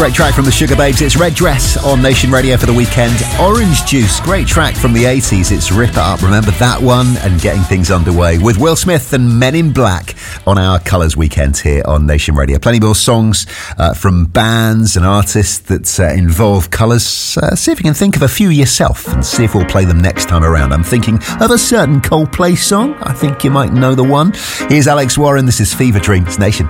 Great track from the Sugar Babes. It's Red Dress on Nation Radio for the weekend. Orange Juice, great track from the 80s. It's Rip It Up. Remember that one? And getting things underway with Will Smith and Men in Black on our Colours weekend here on Nation Radio. Plenty more songs from bands and artists that involve colours. See if you can think of a few yourself and see if we'll play them next time around. I'm thinking of a certain Coldplay song. I think you might know the one. Here's Alex Warren. This is Fever Dreams Nation.